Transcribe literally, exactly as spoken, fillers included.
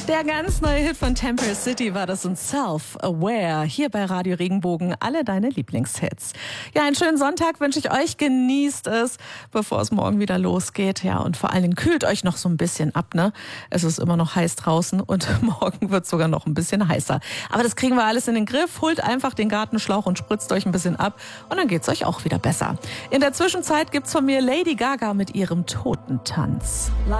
Der ganz neue Hit von Temper City war das und Self-Aware. Hier bei Radio Regenbogen alle deine Lieblingshits. Ja, einen schönen Sonntag wünsche ich euch. Genießt es, bevor es morgen wieder losgeht. Ja, und vor allen Dingen kühlt euch noch so ein bisschen ab, ne? Es ist immer noch heiß draußen und morgen wird es sogar noch ein bisschen heißer. Aber das kriegen wir alles in den Griff. Holt einfach den Gartenschlauch und spritzt euch ein bisschen ab und dann geht's euch auch wieder besser. In der Zwischenzeit gibt's von mir Lady Gaga mit ihrem Totentanz.